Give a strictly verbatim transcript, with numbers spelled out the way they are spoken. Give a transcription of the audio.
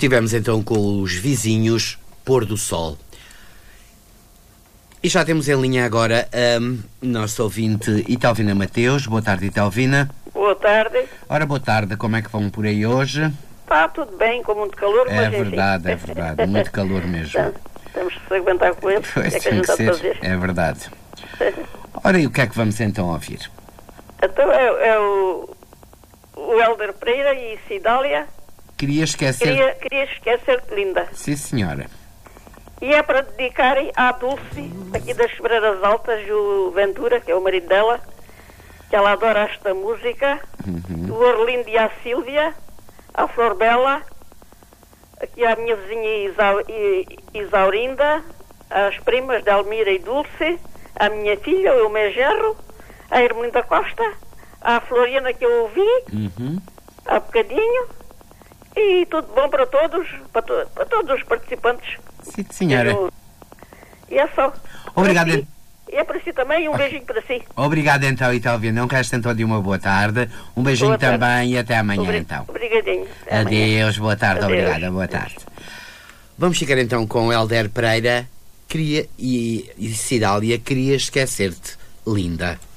estivemos então com os vizinhos Pôr do Sol. E já temos em linha agora a um, nossa ouvinte Italvina Mateus. Boa tarde, Italvina. Boa tarde. Ora, boa tarde. Como é que vão por aí hoje? Está tudo bem, com muito calor, É mas verdade, enfim. é verdade. Muito calor mesmo. Então, temos que se aguentar com ele. Pois É que a tem gente que está a ser. fazer. É verdade. Ora, e o que é que vamos então ouvir? Então é, é o, o Hélder Pereira e Cidália. Queria esquecer... Queria, queria esquecer-te, linda. Sim, senhora. E é para dedicarem à Dulce, aqui das Sobreiras Altas, o Ventura, que é o marido dela, que ela adora esta música, Uhum. o Orlindo e à Sílvia, à Flor Bela, aqui à minha vizinha Isa, Isaurinda, às primas de Almira e Dulce, à minha filha, o meu genro, à Irmelinda Costa, à Floriana que eu ouvi, Uhum. há bocadinho, e tudo bom para todos, para, to para todos os participantes. Sim, senhora. Eu... E é só. Obrigado. Para si. E é para si também, um beijinho para si. Obrigado então, Italvina. Não resta então de uma boa tarde. Um beijinho Boa tarde. também e até amanhã Obri então. Obrigadinho. Até amanhã. Adeus, boa tarde, Adeus. obrigada, boa tarde. Vamos ficar então com o Hélder Pereira queria, e, e Cidália, Queria Esquecer-te, linda.